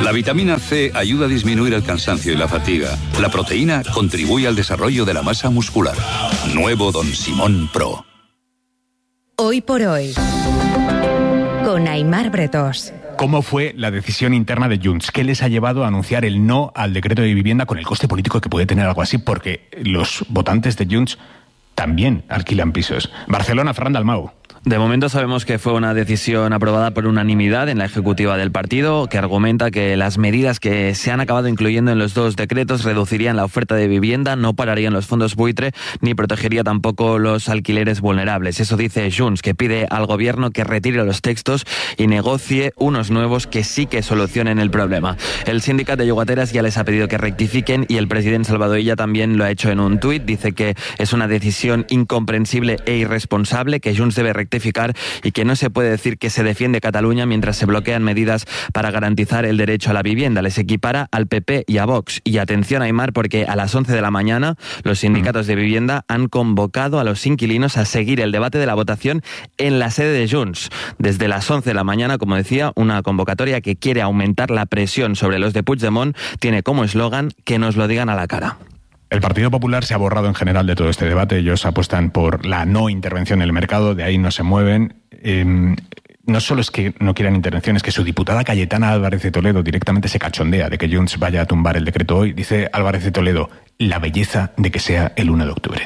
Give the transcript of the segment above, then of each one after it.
La vitamina C ayuda a disminuir el cansancio y la fatiga. La proteína contribuye al desarrollo de la masa muscular. Nuevo Don Simón Pro. Hoy por hoy, con Aimar Bretós. ¿Cómo fue la decisión interna de Junts? ¿Qué les ha llevado a anunciar el no al decreto de vivienda con el coste político que puede tener algo así? Porque los votantes de Junts también alquilan pisos. Barcelona, Fran Dalmau. De momento sabemos que fue una decisión aprobada por unanimidad en la ejecutiva del partido, que argumenta que las medidas que se han acabado incluyendo en los dos decretos reducirían la oferta de vivienda, no pararían los fondos buitre, ni protegería tampoco los alquileres vulnerables. Eso dice Junts, que pide al gobierno que retire los textos y negocie unos nuevos que sí que solucionen el problema. El sindicato de llogateras ya les ha pedido que rectifiquen y el presidente Salvador Illa también lo ha hecho en un tuit. Dice que es una decisión incomprensible e irresponsable, que Junts debe rectificar y que no se puede decir que se defiende Cataluña mientras se bloquean medidas para garantizar el derecho a la vivienda. Les equipara al PP y a Vox. Y atención, Aimar, porque a las 11 de la mañana los sindicatos de vivienda han convocado a los inquilinos a seguir el debate de la votación en la sede de Junts. Desde las 11 de la mañana, como decía, una convocatoria que quiere aumentar la presión sobre los de Puigdemont tiene como eslogan que nos lo digan a la cara. El Partido Popular se ha borrado en general de todo este debate. Ellos apuestan por la no intervención en el mercado, de ahí no se mueven. No solo es que no quieran intervención, es que su diputada Cayetana Álvarez de Toledo directamente se cachondea de que Junts vaya a tumbar el decreto hoy. Dice Álvarez de Toledo, la belleza de que sea el 1 de octubre.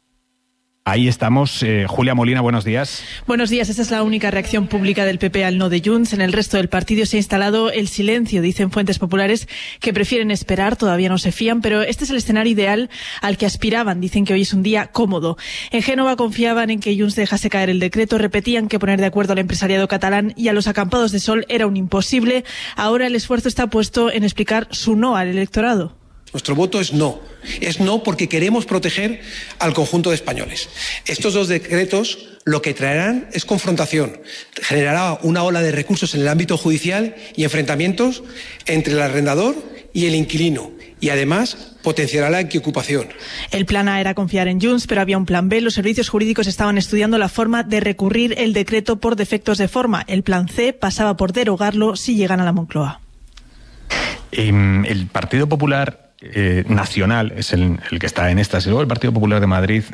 Ahí estamos. Julia Molina, buenos días. Buenos días. Esta es la única reacción pública del PP al no de Junts. En el resto del partido se ha instalado el silencio. Dicen fuentes populares que prefieren esperar, todavía no se fían, pero este es el escenario ideal al que aspiraban. Dicen que hoy es un día cómodo. En Génova confiaban en que Junts dejase caer el decreto, repetían que poner de acuerdo al empresariado catalán y a los acampados de sol era un imposible. Ahora el esfuerzo está puesto en explicar su no al electorado. Nuestro voto es no. Es no porque queremos proteger al conjunto de españoles. Estos dos decretos lo que traerán es confrontación. Generará una ola de recursos en el ámbito judicial y enfrentamientos entre el arrendador y el inquilino. Y además potenciará la ocupación. El plan A era confiar en Junts, pero había un plan B. Los servicios jurídicos estaban estudiando la forma de recurrir el decreto por defectos de forma. El plan C pasaba por derogarlo si llegan a la Moncloa. El Partido Popular nacional es el que está en estas. Luego el Partido Popular de Madrid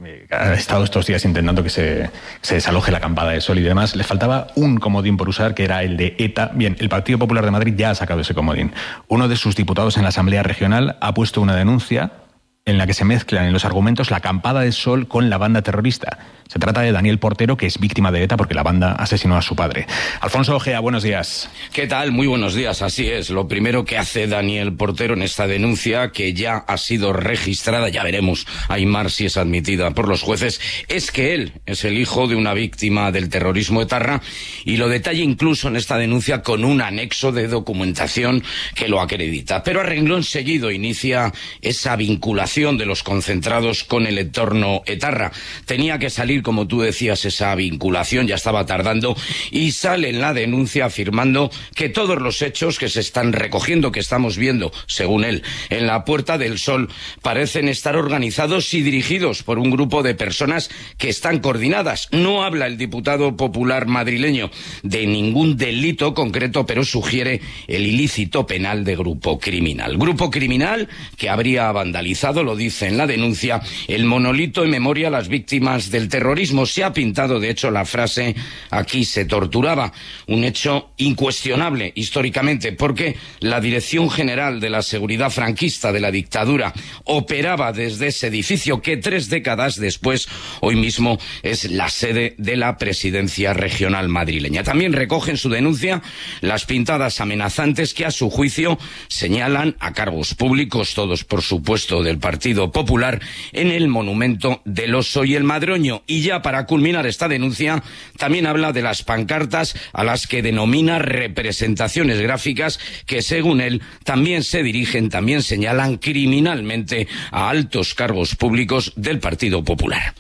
ha estado estos días intentando que se desaloje la acampada de sol y demás. Le faltaba un comodín por usar, que era el de ETA. Bien, el Partido Popular de Madrid ya ha sacado ese comodín. Uno de sus diputados en la Asamblea Regional ha puesto una denuncia en la que se mezclan en los argumentos la acampada de sol con la banda terrorista. Se trata de Daniel Portero, que es víctima de ETA porque la banda asesinó a su padre. Alfonso Ojea, buenos días. ¿Qué tal? Muy buenos días, así es. Lo primero que hace Daniel Portero en esta denuncia, que ya ha sido registrada, ya veremos, Aimar, si es admitida por los jueces, es que él es el hijo de una víctima del terrorismo etarra y lo detalla incluso en esta denuncia con un anexo de documentación que lo acredita. Pero a renglón seguido inicia esa vinculación de los concentrados con el entorno etarra. Tenía que salir, como tú decías, esa vinculación, ya estaba tardando, y sale en la denuncia afirmando que todos los hechos que se están recogiendo, que estamos viendo, según él, en la Puerta del Sol, parecen estar organizados y dirigidos por un grupo de personas que están coordinadas. No habla el diputado popular madrileño de ningún delito concreto, pero sugiere el ilícito penal de grupo criminal. Grupo criminal que habría vandalizado, lo dice en la denuncia, el monolito en memoria a las víctimas del terrorismo. Se ha pintado, de hecho, la frase "aquí se torturaba", un hecho incuestionable históricamente, porque la Dirección General de la Seguridad franquista de la dictadura operaba desde ese edificio que 3 décadas después, hoy mismo, es la sede de la Presidencia Regional madrileña. También recoge en su denuncia las pintadas amenazantes que, a su juicio, señalan a cargos públicos, todos por supuesto del Partido Popular, en el monumento del Oso y el Madroño. Y ya para culminar esta denuncia, también habla de las pancartas a las que denomina representaciones gráficas que, según él, también se dirigen, también señalan criminalmente a altos cargos públicos del Partido Popular.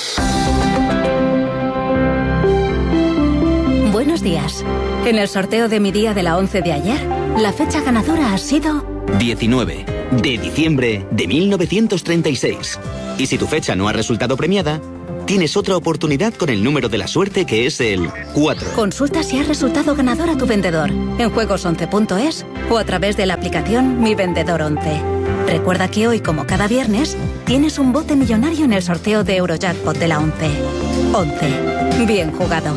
Buenos días. En el sorteo de mi día de la 11 de ayer, la fecha ganadora ha sido 19 de diciembre de 1936. Y si tu fecha no ha resultado premiada, tienes otra oportunidad con el número de la suerte, que es el 4. Consulta si has resultado ganador a tu vendedor en juegos11.es o a través de la aplicación Mi Vendedor 11. Recuerda que hoy, como cada viernes, tienes un bote millonario en el sorteo de Eurojackpot de la 11. 11. Bien jugado.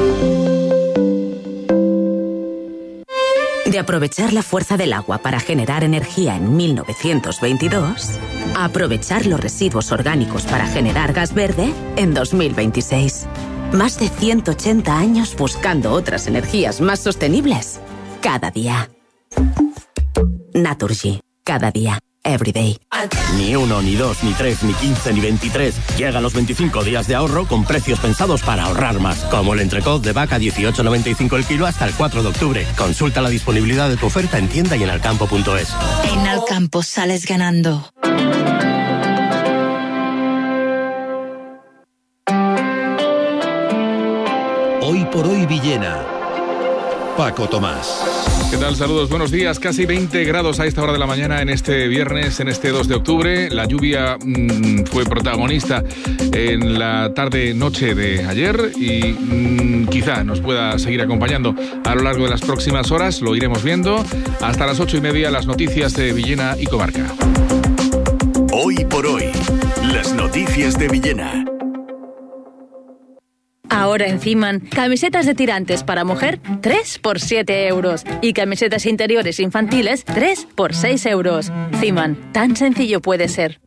De aprovechar la fuerza del agua para generar energía en 1922, a aprovechar los residuos orgánicos para generar gas verde en 2026. Más de 180 años buscando otras energías más sostenibles. Cada día. Naturgy. Cada día. Everyday. Ni 1, ni 2, ni 3, ni 15, ni 23. Llegan los 25 días de ahorro con precios pensados para ahorrar más. Como el entrecot de vaca 18,95 el kilo hasta el 4 de octubre. Consulta la disponibilidad de tu oferta en tienda y en alcampo.es. En Alcampo sales ganando. Hoy por hoy Villena. Paco Tomás. ¿Qué tal? Saludos, buenos días. Casi 20 grados a esta hora de la mañana en este viernes, en este 2 de octubre. La lluvia fue protagonista en la tarde-noche de ayer y quizá nos pueda seguir acompañando a lo largo de las próximas horas. Lo iremos viendo. Hasta las 8:30 las noticias de Villena y comarca. Hoy por hoy, las noticias de Villena. Ahora en Ciman, camisetas de tirantes para mujer, 3 por 7 euros. Y camisetas interiores infantiles, 3 por 6 euros. Ciman, tan sencillo puede ser.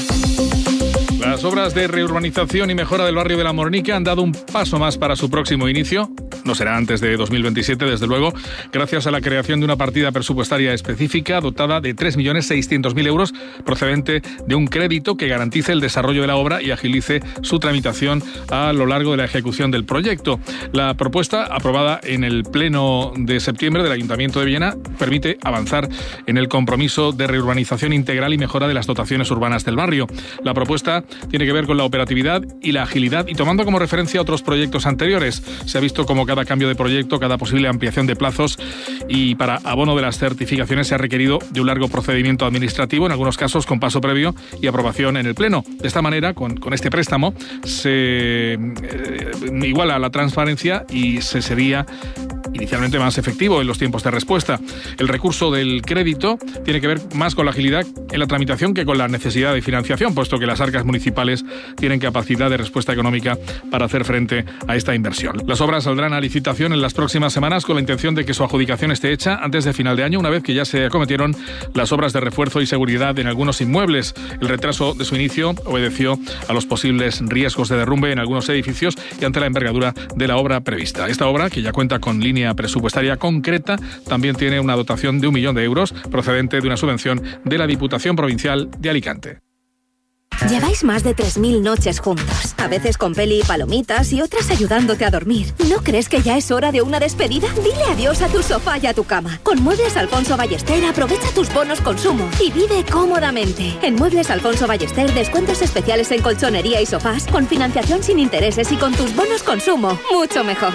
Las obras de reurbanización y mejora del barrio de La Morenica han dado un paso más para su próximo inicio. No será antes de 2027, desde luego, gracias a la creación de una partida presupuestaria específica dotada de 3.600.000 euros procedente de un crédito que garantice el desarrollo de la obra y agilice su tramitación a lo largo de la ejecución del proyecto. La propuesta, aprobada en el Pleno de septiembre del Ayuntamiento de Villena, permite avanzar en el compromiso de reurbanización integral y mejora de las dotaciones urbanas del barrio. La propuesta tiene que ver con la operatividad y la agilidad y tomando como referencia otros proyectos anteriores. Se ha visto como cada cambio de proyecto, cada posible ampliación de plazos y para abono de las certificaciones se ha requerido de un largo procedimiento administrativo, en algunos casos con paso previo y aprobación en el Pleno. De esta manera, con este préstamo, se iguala la transparencia y se sería inicialmente más efectivo en los tiempos de respuesta. El recurso del crédito tiene que ver más con la agilidad en la tramitación que con la necesidad de financiación, puesto que las arcas municipales tienen capacidad de respuesta económica para hacer frente a esta inversión. Las obras saldrán a licitación en las próximas semanas con la intención de que su adjudicación esté hecha antes de final de año, una vez que ya se acometieron las obras de refuerzo y seguridad en algunos inmuebles. El retraso de su inicio obedeció a los posibles riesgos de derrumbe en algunos edificios y ante la envergadura de la obra prevista. Esta obra, que ya cuenta con línea presupuestaria concreta, también tiene una dotación de 1 millón de euros procedente de una subvención de la Diputación Provincial de Alicante. Lleváis más de 3.000 noches juntos, a veces con peli y palomitas y otras ayudándote a dormir. ¿No crees que ya es hora de una despedida? Dile adiós a tu sofá y a tu cama. Con Muebles Alfonso Ballester aprovecha tus bonos consumo y vive cómodamente. En Muebles Alfonso Ballester descuentos especiales en colchonería y sofás con financiación sin intereses y con tus bonos consumo mucho mejor.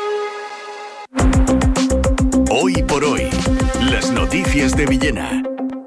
Hoy por hoy, las noticias de Villena.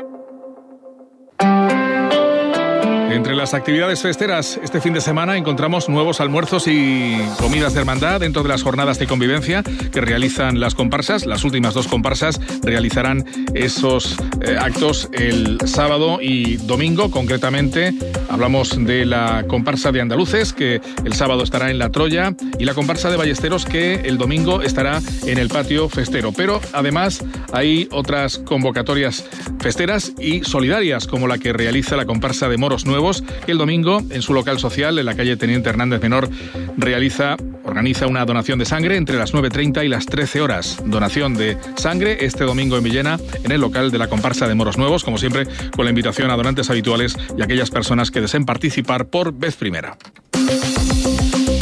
Entre las actividades festeras este fin de semana encontramos nuevos almuerzos y comidas de hermandad dentro de las jornadas de convivencia que realizan las comparsas. Las últimas 2 comparsas realizarán esos actos el sábado y domingo. Concretamente hablamos de la comparsa de andaluces, que el sábado estará en la Troya, y la comparsa de ballesteros, que el domingo estará en el patio festero. Pero además hay otras convocatorias festeras y solidarias, como la que realiza la comparsa de moros nuevos, que el domingo en su local social en la calle Teniente Hernández Menor organiza una donación de sangre entre las 9:30 y las 13 horas. Donación de sangre este domingo en Villena, en el local de la comparsa de moros nuevos, como siempre con la invitación a donantes habituales y aquellas personas que deseen participar por vez primera.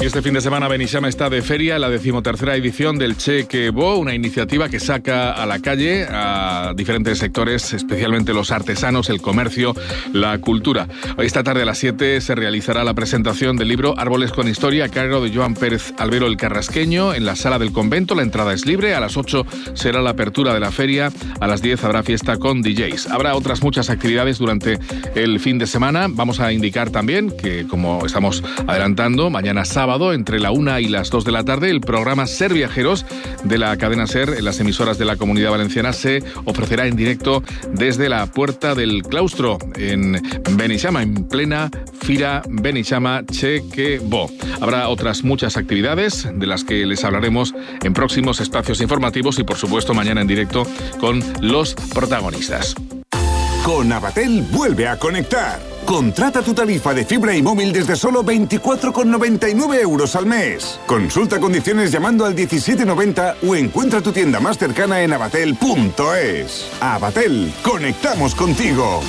Y este fin de semana Beneixama está de feria, la 13ª edición del Che Que Bo, una iniciativa que saca a la calle a diferentes sectores, especialmente los artesanos, el comercio, la cultura. Esta tarde a las 7 se realizará la presentación del libro Árboles con Historia, a cargo de Joan Pérez Albero el Carrasqueño, en la Sala del Convento. La entrada es libre, a las 8 será la apertura de la feria, a las 10 habrá fiesta con DJs. Habrá otras muchas actividades durante el fin de semana. Vamos a indicar también que, como estamos adelantando, mañana sábado, entre la 1 y las 2 de la tarde, el programa Ser Viajeros de la cadena Ser en las emisoras de la Comunidad Valenciana se ofrecerá en directo desde la Puerta del Claustro en Beneixama, en plena Fira Beneixama Che Que Bo. Habrá otras muchas actividades de las que les hablaremos en próximos espacios informativos y, por supuesto, mañana en directo con los protagonistas. Con Avatel vuelve a conectar. Contrata tu tarifa de fibra y móvil desde solo 24,99 euros al mes. Consulta condiciones llamando al 1790 o encuentra tu tienda más cercana en avatel.es. Avatel, conectamos contigo.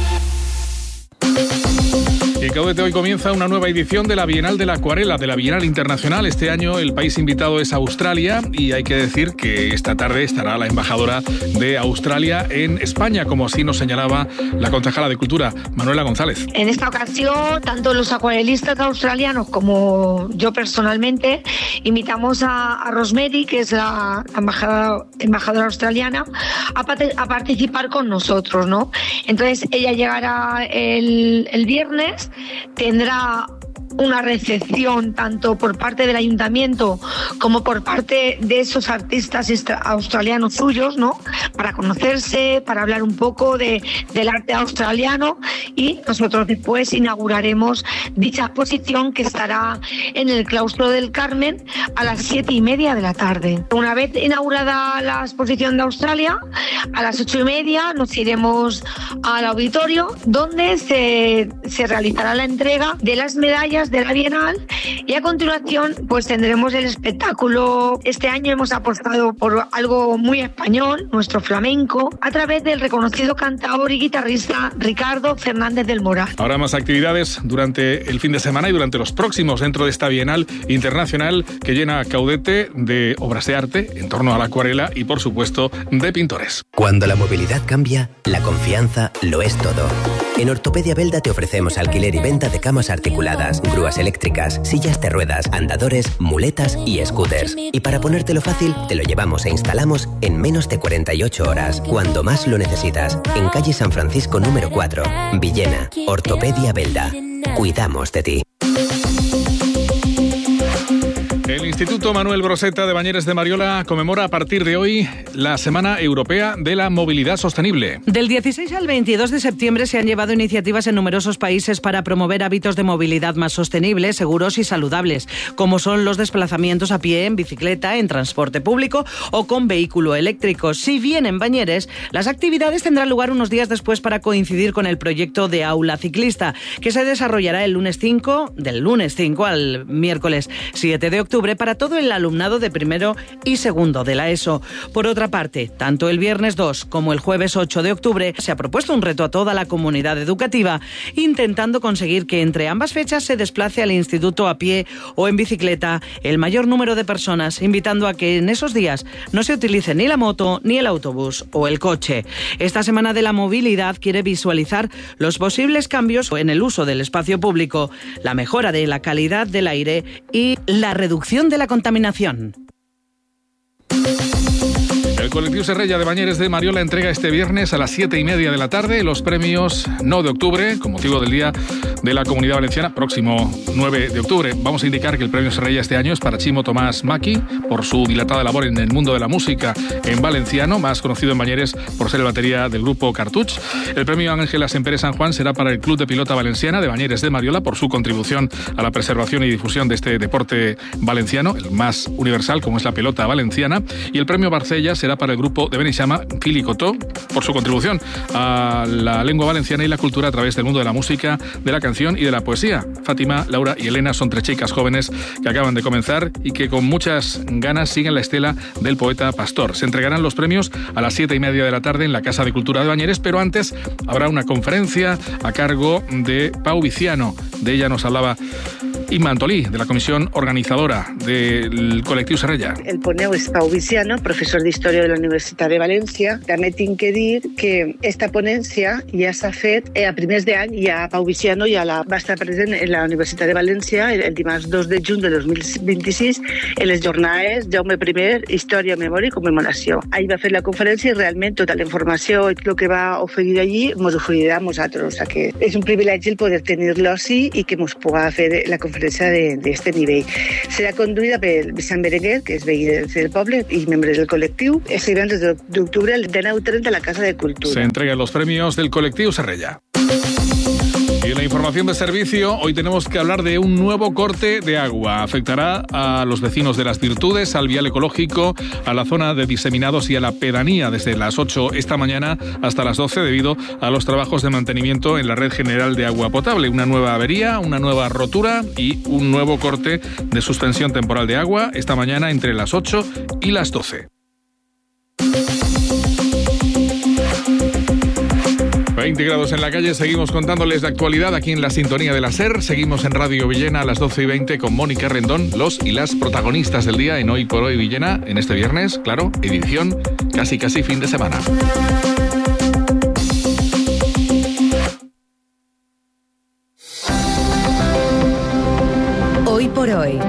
En Caudete hoy comienza una nueva edición de la Bienal de la Acuarela, de la Bienal Internacional. Este año el país invitado es Australia y hay que decir que esta tarde estará la embajadora de Australia en España, como así nos señalaba la concejala de Cultura, Manuela González. En esta ocasión, tanto los acuarelistas australianos como yo personalmente invitamos a Rosemary, que es la embajadora australiana, a participar con nosotros, ¿no? Entonces ella llegará el viernes. Tendrá una recepción tanto por parte del ayuntamiento como por parte de esos artistas australianos suyos, ¿no? Para conocerse, para hablar un poco del arte australiano, y nosotros después inauguraremos dicha exposición, que estará en el Claustro del Carmen a las 7:30 de la tarde. Una vez inaugurada la exposición de Australia, a las 8:30 nos iremos al auditorio, donde se realizará la entrega de las medallas de la Bienal, y a continuación pues tendremos el espectáculo. Este año hemos apostado por algo muy español, nuestro flamenco, a través del reconocido cantador y guitarrista Ricardo Fernández del Moral. Habrá más actividades durante el fin de semana y durante los próximos dentro de esta Bienal Internacional que llena Caudete de obras de arte en torno a la acuarela y, por supuesto, de pintores. Cuando la movilidad cambia, la confianza lo es todo. En Ortopedia Belda te ofrecemos alquiler y venta de camas articuladas, grúas eléctricas, sillas de ruedas, andadores, muletas y scooters. Y para ponértelo fácil, te lo llevamos e instalamos en menos de 48 horas, cuando más lo necesitas. En calle San Francisco número 4, Villena. Ortopedia Belda. Cuidamos de ti. El Instituto Manuel Broseta de Bañeres de Mariola conmemora a partir de hoy la Semana Europea de la Movilidad Sostenible. Del 16 al 22 de septiembre se han llevado iniciativas en numerosos países para promover hábitos de movilidad más sostenibles, seguros y saludables, como son los desplazamientos a pie, en bicicleta, en transporte público o con vehículo eléctrico. Si bien en Bañeres, las actividades tendrán lugar unos días después para coincidir con el proyecto de Aula Ciclista, que se desarrollará del lunes 5 al miércoles 7 de octubre para todo el alumnado de primero y segundo de la ESO. Por otra parte, tanto el viernes 2 como el jueves 8 de octubre se ha propuesto un reto a toda la comunidad educativa, intentando conseguir que entre ambas fechas se desplace al instituto a pie o en bicicleta el mayor número de personas, invitando a que en esos días no se utilice ni la moto, ni el autobús o el coche. Esta Semana de la Movilidad quiere visualizar los posibles cambios en el uso del espacio público, la mejora de la calidad del aire y la reducción de la contaminación. El colectivo Serrella de Bañeres de Mariola entrega este viernes a las 7:30 de la tarde los premios No de Octubre, con motivo del Día de la Comunidad Valenciana, próximo 9 de octubre. Vamos a indicar que el premio Serrella este año es para Chimo Tomás Maki, por su dilatada labor en el mundo de la música en valenciano, más conocido en Bañeres por ser el batería del grupo Cartuch. El premio Ángela Semperé San Juan será para el Club de Pilota Valenciana de Bañeres de Mariola, por su contribución a la preservación y difusión de este deporte valenciano, el más universal como es la pelota valenciana. Y el premio Barcella será para el grupo de Beneixama, Fili Cotó, por su contribución a la lengua valenciana y la cultura a través del mundo de la música, de la canción y de la poesía. Fátima, Laura y Elena son tres chicas jóvenes que acaban de comenzar y que con muchas ganas siguen la estela del poeta Pastor. Se entregarán los premios a las 7:30 de la tarde en la Casa de Cultura de Bañeres, pero antes habrá una conferencia a cargo de Pau Viciano. De ella nos hablaba Inma Antolí, de la comisión organizadora del col·lectiu Serrella. El poneu és Pau Viciano, professor d'Història de la Universitat de València. També tinc que dir que esta ponència ja s'ha fet a primers d'any, ja Pau Viciano va estar present en la Universitat de València el dimarts 2 de juny de 2026 en les jornades Jaume I, Història, Memòria i Commemoració. Ahí va fer la conferència i realment tota la informació i el que va oferir allí ens oferirà a nosaltres. O sea que és un privilegi el poder tenir-lo així i que ens puga fer la conferència d'este nivell. Serà conduïda per Vicent Berenguer, que és veí del poble i membre del col·lectiu. Es divendres d'octubre al 19:30 a la Casa de Cultura. Se entregan los premios del col·lectiu Serrella. Y en la información de servicio, hoy tenemos que hablar de un nuevo corte de agua. Afectará a los vecinos de Las Virtudes, al vial ecológico, a la zona de diseminados y a la pedanía desde las 8 esta mañana hasta las 12 debido a los trabajos de mantenimiento en la red general de agua potable. Una nueva avería, una nueva rotura y un nuevo corte de suspensión temporal de agua esta mañana entre las 8 y las 12. 20 grados en la calle, seguimos contándoles de actualidad aquí en la sintonía de la SER. Seguimos en Radio Villena a las 12:20 con Mónica Rendón, los y las protagonistas del día en Hoy por Hoy Villena, en este viernes, claro, edición casi fin de semana. Hoy por Hoy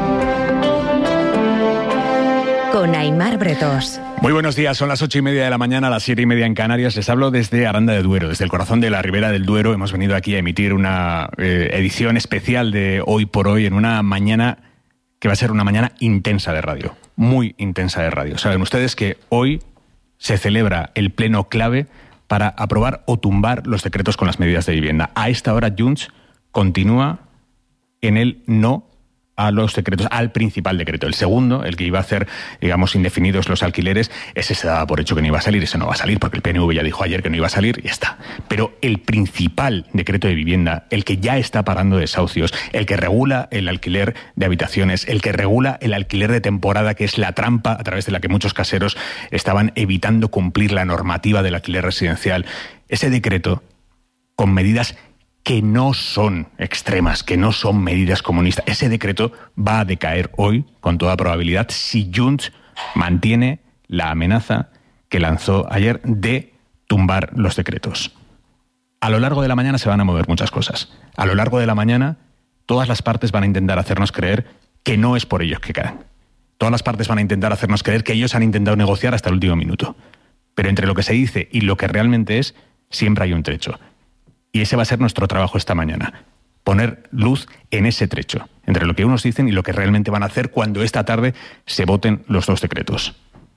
con Aimar Bretós. Muy buenos días, son las 8:30 de la mañana, las 7:30 en Canarias. Les hablo desde Aranda de Duero, desde el corazón de la Ribera del Duero. Hemos venido aquí a emitir una edición especial de Hoy por Hoy en una mañana que va a ser una mañana intensa de radio, muy intensa de radio. Saben ustedes que hoy se celebra el pleno clave para aprobar o tumbar los decretos con las medidas de vivienda. A esta hora Junts continúa en el no a los decretos, al principal decreto. El segundo, el que iba a hacer, digamos, indefinidos los alquileres, ese se daba por hecho que no iba a salir, ese no va a salir, porque el PNV ya dijo ayer que no iba a salir y ya está. Pero el principal decreto de vivienda, el que ya está parando desahucios, el que regula el alquiler de habitaciones, el que regula el alquiler de temporada, que es la trampa a través de la que muchos caseros estaban evitando cumplir la normativa del alquiler residencial, ese decreto, con medidas que no son extremas, que no son medidas comunistas. Ese decreto va a decaer hoy, con toda probabilidad, si Junts mantiene la amenaza que lanzó ayer de tumbar los decretos. A lo largo de la mañana se van a mover muchas cosas. A lo largo de la mañana, todas las partes van a intentar hacernos creer que no es por ellos que caen. Todas las partes van a intentar hacernos creer que ellos han intentado negociar hasta el último minuto. Pero entre lo que se dice y lo que realmente es, siempre hay un trecho. Y ese va a ser nuestro trabajo esta mañana. Poner luz en ese trecho, entre lo que unos dicen y lo que realmente van a hacer cuando esta tarde se voten los dos decretos.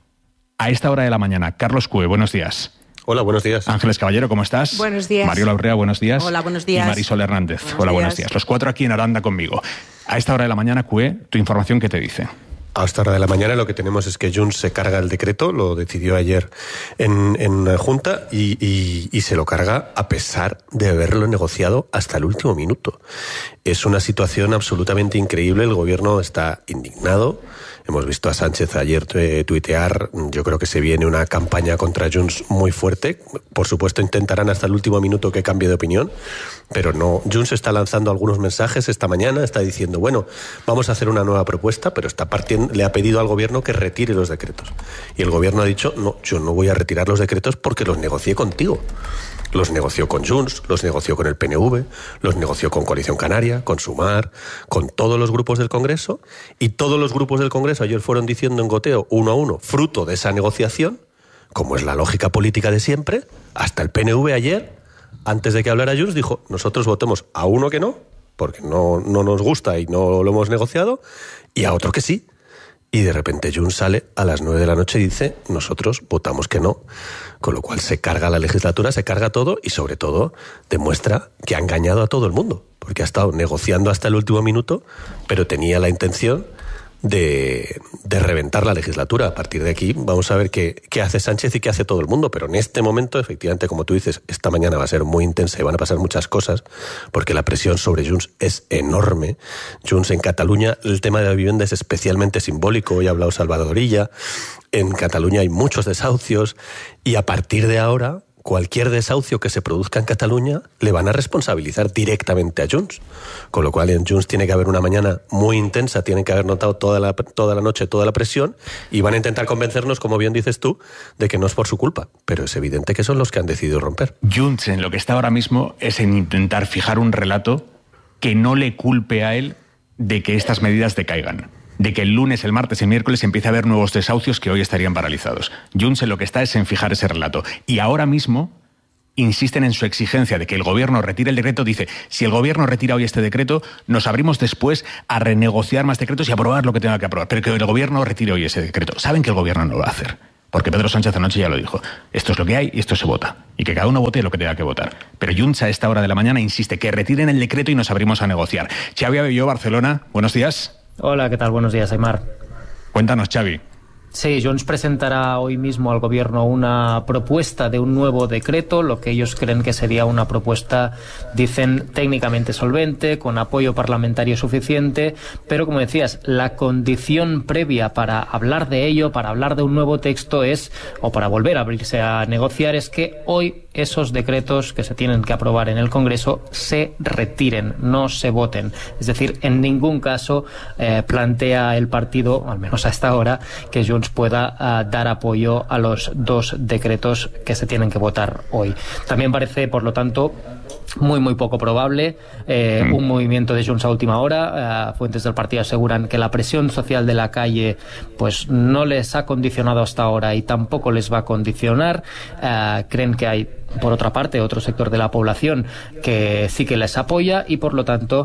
A esta hora de la mañana, Carlos Cue, buenos días. Hola, buenos días. Ángeles Caballero, ¿cómo estás? Buenos días. Mariola Urrea, buenos días. Hola, buenos días. Y Marisol Hernández. Hola, buenos días. Los cuatro aquí en Aranda conmigo. A esta hora de la mañana, Cue, tu información, ¿qué te dice? A esta hora de la mañana lo que tenemos es que Junts se carga el decreto, lo decidió ayer en Junta y se lo carga a pesar de haberlo negociado hasta el último minuto. Es una situación absolutamente increíble, el gobierno está indignado. Hemos visto a Sánchez ayer tuitear, yo creo que se viene una campaña contra Junts muy fuerte. Por supuesto intentarán hasta el último minuto que cambie de opinión, pero no. Junts está lanzando algunos mensajes esta mañana, está diciendo, bueno, vamos a hacer una nueva propuesta, pero le ha pedido al gobierno que retire los decretos. Y el gobierno ha dicho, no, yo no voy a retirar los decretos porque los negocié contigo. Los negoció con Junts, los negoció con el PNV, los negoció con Coalición Canaria, con Sumar, con todos los grupos del Congreso, y todos los grupos del Congreso ayer fueron diciendo en goteo, uno a uno, fruto de esa negociación, como es la lógica política de siempre, hasta el PNV ayer, antes de que hablara Junts, dijo, nosotros votemos a uno que no, porque no nos gusta y no lo hemos negociado, y a otro que sí. Y de repente Junts sale a las 9 de la noche y dice, nosotros votamos que no. Con lo cual se carga la legislatura, se carga todo y sobre todo demuestra que ha engañado a todo el mundo. Porque ha estado negociando hasta el último minuto, pero tenía la intención de reventar la legislatura. A partir de aquí vamos a ver qué hace Sánchez y qué hace todo el mundo. Pero en este momento, efectivamente, como tú dices, esta mañana va a ser muy intensa y van a pasar muchas cosas porque la presión sobre Junts es enorme. Junts en Cataluña, el tema de la vivienda es especialmente simbólico. Hoy ha hablado Salvador Illa. En Cataluña hay muchos desahucios y a partir de ahora cualquier desahucio que se produzca en Cataluña le van a responsabilizar directamente a Junts. Con lo cual en Junts tiene que haber una mañana muy intensa, tienen que haber notado toda la noche toda la presión y van a intentar convencernos, como bien dices tú, de que no es por su culpa. Pero es evidente que son los que han decidido romper. Junts en lo que está ahora mismo es en intentar fijar un relato que no le culpe a él de que estas medidas decaigan. De que el lunes, el martes, el miércoles empiece a haber nuevos desahucios que hoy estarían paralizados. Junts en lo que está es en fijar ese relato. Y ahora mismo insisten en su exigencia de que el gobierno retire el decreto. Dice, si el gobierno retira hoy este decreto, nos abrimos después a renegociar más decretos y aprobar lo que tenga que aprobar. Pero que el gobierno retire hoy ese decreto. Saben que el gobierno no lo va a hacer. Porque Pedro Sánchez anoche ya lo dijo. Esto es lo que hay y esto se vota. Y que cada uno vote lo que tenga que votar. Pero Junts a esta hora de la mañana insiste que retiren el decreto y nos abrimos a negociar. Xavi Abelló, Barcelona, buenos días. Hola, ¿qué tal? Buenos días, Aimar. Cuéntanos, Xavi. Sí, Junts presentará hoy mismo al Gobierno una propuesta de un nuevo decreto, lo que ellos creen que sería una propuesta, dicen, técnicamente solvente, con apoyo parlamentario suficiente, pero como decías, la condición previa para hablar de ello, para hablar de un nuevo texto es, o para volver a abrirse a negociar, es que hoy esos decretos que se tienen que aprobar en el Congreso se retiren, no se voten. Es decir, en ningún caso plantea el partido, al menos a esta hora, que Junts pueda dar apoyo a los dos decretos que se tienen que votar hoy. También parece, por lo tanto, muy poco probable un movimiento de Junts a última hora. Fuentes del partido aseguran que la presión social de la calle pues no les ha condicionado hasta ahora y tampoco les va a condicionar. Creen que hay, por otra parte, otro sector de la población que sí que les apoya y, por lo tanto,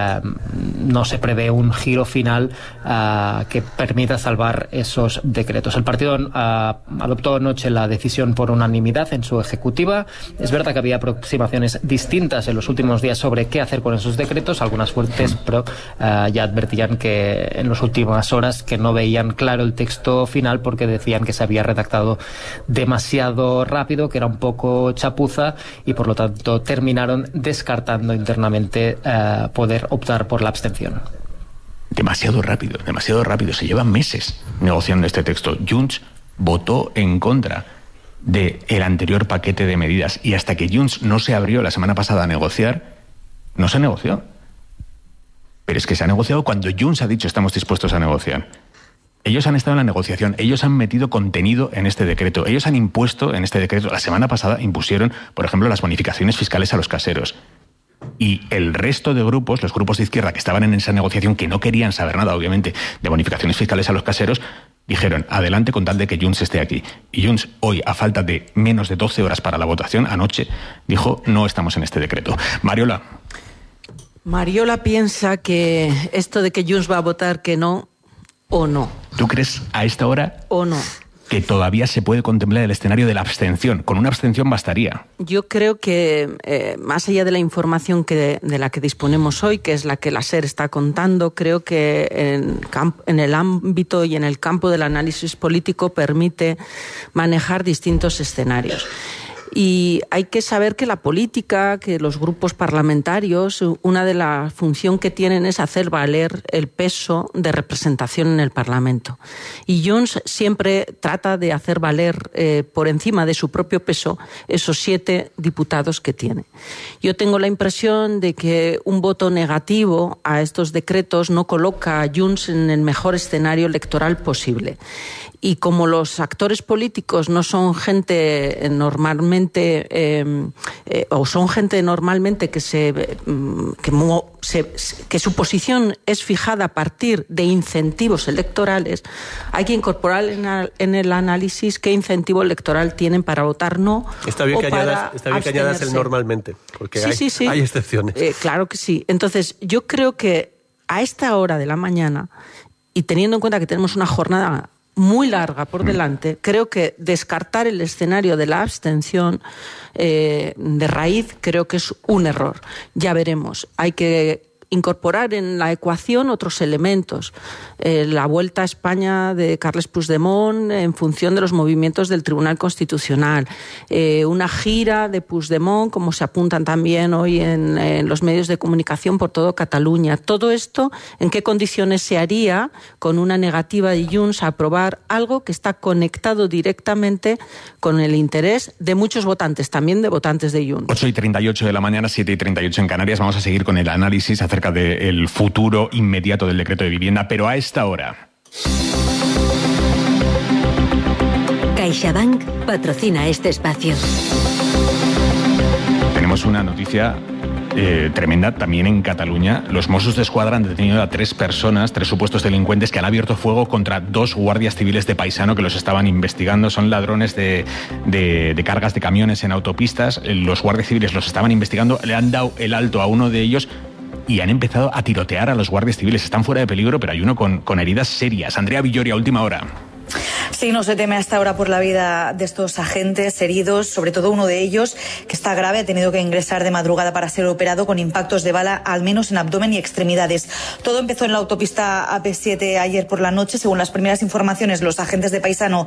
no se prevé un giro final que permita salvar esos decretos. El partido adoptó anoche la decisión por unanimidad en su ejecutiva. Es verdad que había aproximaciones distintas en los últimos días sobre qué hacer con esos decretos. Algunas fuentes pero ya advertían que en las últimas horas que no veían claro el texto final porque decían que se había redactado demasiado rápido, que era un poco chapuza y por lo tanto terminaron descartando internamente poder optar por la abstención. Demasiado rápido. Se llevan meses negociando este texto. Junts votó en contra del anterior paquete de medidas y hasta que Junts no se abrió la semana pasada a negociar, no se negoció. Pero es que se ha negociado cuando Junts ha dicho estamos dispuestos a negociar. Ellos han estado en la negociación, ellos han metido contenido en este decreto, ellos han impuesto en este decreto, la semana pasada impusieron, por ejemplo, las bonificaciones fiscales a los caseros. Y el resto de grupos, los grupos de izquierda que estaban en esa negociación, que no querían saber nada, obviamente, de bonificaciones fiscales a los caseros, dijeron, adelante con tal de que Junts esté aquí. Y Junts, hoy, a falta de menos de 12 horas para la votación, anoche, dijo, no estamos en este decreto. Mariola piensa que esto de que Junts va a votar que no, o no. ¿Tú crees a esta hora? ¿O no? Que todavía se puede contemplar el escenario de la abstención. Con una abstención bastaría. Yo creo que, más allá de la información de la que disponemos hoy, que es la que la SER está contando, creo que en el ámbito y en el campo del análisis político permite manejar distintos escenarios. Y hay que saber que la política, que los grupos parlamentarios, una de las funciones que tienen es hacer valer el peso de representación en el Parlamento. Y Junts siempre trata de hacer valer por encima de su propio peso esos 7 diputados que tiene. Yo tengo la impresión de que un voto negativo a estos decretos no coloca a Junts en el mejor escenario electoral posible. Y como los actores políticos no son gente normalmente o son gente normalmente que su posición es fijada a partir de incentivos electorales, hay que incorporar en el análisis qué incentivo electoral tienen para votar no. Está bien que añadas el normalmente, porque sí. Hay excepciones. Claro que sí. Entonces, yo creo que a esta hora de la mañana, y teniendo en cuenta que tenemos una jornada muy larga por delante, creo que descartar el escenario de la abstención de raíz creo que es un error. Ya veremos. Hay que incorporar en la ecuación otros elementos. La vuelta a España de Carles Puigdemont en función de los movimientos del Tribunal Constitucional. Una gira de Puigdemont, como se apuntan también hoy en los medios de comunicación por todo Cataluña. Todo esto, ¿en qué condiciones se haría con una negativa de Junts a aprobar algo que está conectado directamente con el interés de muchos votantes, también de votantes de Junts? 8:38 de la mañana, 7:38 en Canarias. Vamos a seguir con el análisis acerca del futuro inmediato del decreto de vivienda, pero a esta hora. CaixaBank patrocina este espacio. Tenemos una noticia tremenda también en Cataluña. Los Mossos d'Esquadra han detenido a 3 personas, 3 supuestos delincuentes que han abierto fuego contra 2 guardias civiles de Paisano que los estaban investigando. Son ladrones de cargas de camiones en autopistas. Los guardias civiles los estaban investigando, le han dado el alto a uno de ellos y han empezado a tirotear a los guardias civiles. Están fuera de peligro, pero hay uno con heridas serias. Andrea Villoria, última hora. Sí, no se teme hasta ahora por la vida de estos agentes heridos, sobre todo uno de ellos que está grave, ha tenido que ingresar de madrugada para ser operado con impactos de bala, al menos en abdomen y extremidades. Todo empezó en la autopista AP7 ayer por la noche. Según las primeras informaciones, los agentes de Paisano